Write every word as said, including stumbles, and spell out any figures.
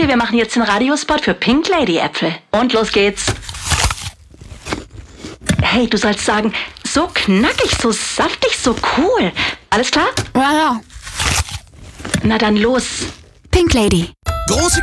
Okay, wir machen jetzt den Radiospot für Pink Lady Äpfel. Und los geht's. Hey, du sollst sagen, so knackig, so saftig, so cool. Alles klar? Ja, ja. Na dann los. Pink Lady. Große